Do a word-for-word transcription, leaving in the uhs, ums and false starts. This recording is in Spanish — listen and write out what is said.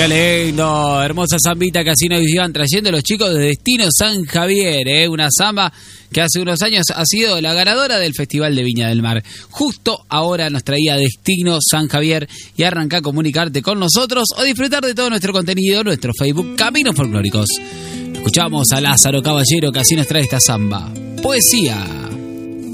Qué lindo, hermosa zambita que así nos iban trayendo los chicos de Destino San Javier, ¿eh? Una zamba que hace unos años ha sido la ganadora del Festival de Viña del Mar. Justo ahora nos traía Destino San Javier y arranca a comunicarte con nosotros o disfrutar de todo nuestro contenido en nuestro Facebook Caminos Folclóricos. Escuchamos a Lázaro Caballero que así nos trae esta zamba. Poesía.